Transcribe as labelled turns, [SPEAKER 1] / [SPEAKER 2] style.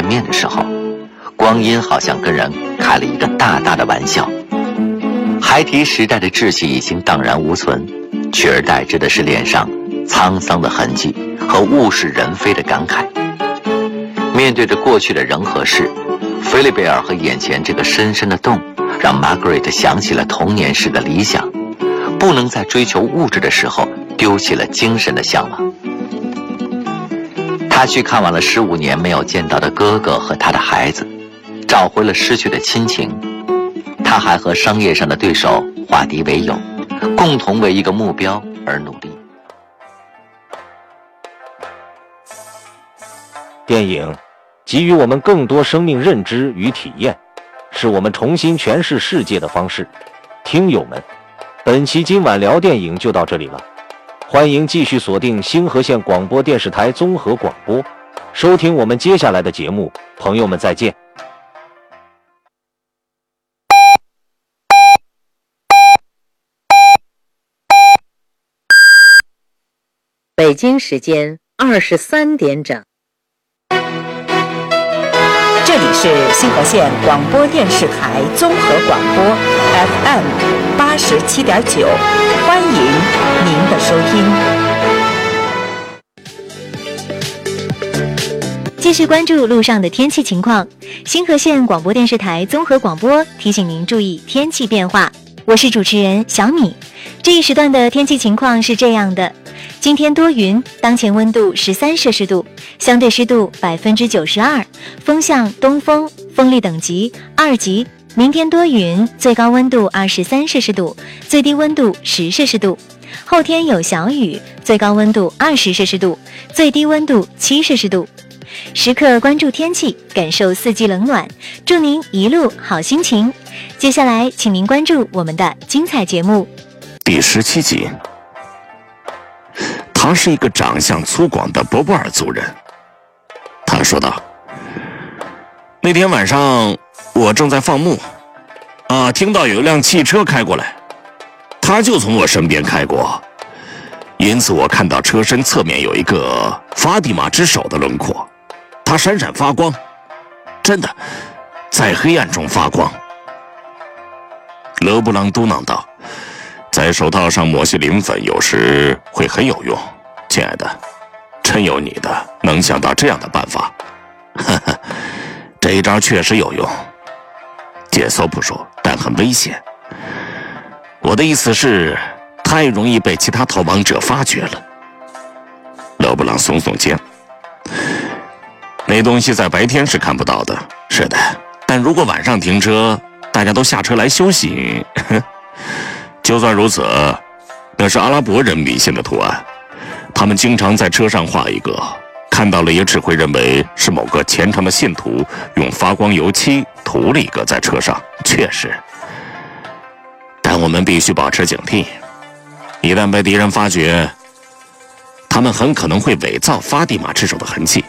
[SPEAKER 1] 面的时候，光阴好像跟人开了一个大大的玩笑。孩提时代的秩序已经荡然无存，取而代之的是脸上沧桑的痕迹和物是人非的感慨。面对着过去的人和事，菲利贝尔和眼前这个深深的洞，让 Margaret 想起了童年时的理想，不能在追求物质的时候丢弃了精神的向往。他去看望了15年没有见到的哥哥和他的孩子，找回了失去的亲情。他还和商业上的对手化敌为友，共同为一个目标而努力。
[SPEAKER 2] 电影给予我们更多生命认知与体验，是我们重新诠释世界的方式。听友们，本期今晚聊电影就到这里了，欢迎继续锁定星河县广播电视台综合广播，收听我们接下来的节目。朋友们再见。
[SPEAKER 3] 北京时间23点整。
[SPEAKER 4] 这里是星河县广播电视台综合广播 FM 87.9，欢迎您的收听。
[SPEAKER 5] 继续关注路上的天气情况。星河县广播电视台综合广播提醒您注意天气变化。我是主持人小米。这一时段的天气情况是这样的：今天多云，当前温度13摄氏度，相对湿度92%，风向东风，风力等级2级。明天多云，最高温度23摄氏度，最低温度10摄氏度。后天有小雨，最高温度20摄氏度，最低温度7摄氏度。时刻关注天气，感受四季冷暖，祝您一路好心情。接下来请您关注我们的精彩节目。
[SPEAKER 6] 第17集，他是一个长相粗犷的博布尔族人。他说道：那天晚上我正在放牧，听到有一辆汽车开过来，他就从我身边开过，因此我看到车身侧面有一个法蒂玛之手的轮廓，它闪闪发光，真的在黑暗中发光。勒布朗嘟囔道：在手套上抹些磷粉有时会很有用，亲爱的，真有你的，能想到这样的办法。呵呵，这一招确实有用，解搜不说，但很危险。我的意思是，太容易被其他逃亡者发觉了。勒布朗耸耸肩，那东西在白天是看不到的，是的，但如果晚上停车，大家都下车来休息，就算如此，那是阿拉伯人迷信的图案，他们经常在车上画一个，看到了也只会认为是某个虔诚的信徒用发光油漆涂了一个在车上，确实。但我们必须保持警惕，一旦被敌人发觉，他们很可能会伪造法蒂玛之手的痕迹，